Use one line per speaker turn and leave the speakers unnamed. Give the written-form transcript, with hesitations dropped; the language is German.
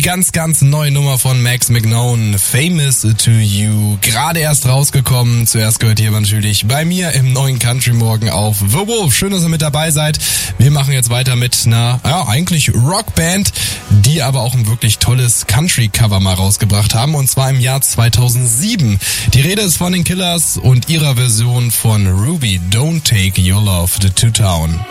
ganz, ganz neue Nummer von Max McKnown, Famous to You. Gerade erst rausgekommen. Zuerst gehört hier natürlich bei mir im neuen Country Morgen auf The Wolf. Schön, dass ihr mit dabei seid. Wir machen jetzt weiter mit einer, eigentlich Rockband, die aber auch ein wirklich tolles Country-Cover mal rausgebracht haben. Und zwar im Jahr 2007. Die Rede ist von den Killers und ihrer Version von Ruby, Don't Take Your Love to Town.